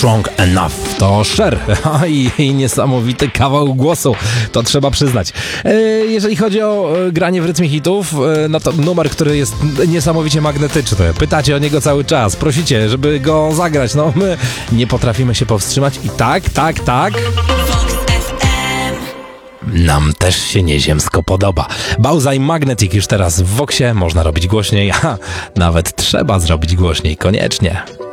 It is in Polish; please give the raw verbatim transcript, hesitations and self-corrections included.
Strong Enough. To Cher i jej niesamowity kawał głosu, to trzeba przyznać. Jeżeli chodzi o granie w rytmie hitów, no to numer, który jest niesamowicie magnetyczny. Pytacie o niego cały czas, prosicie, żeby go zagrać. No my nie potrafimy się powstrzymać i tak, tak, tak... nam też się nieziemsko podoba. Bauza i Magnetic już teraz w Voxie, można robić głośniej, a nawet trzeba zrobić głośniej, koniecznie.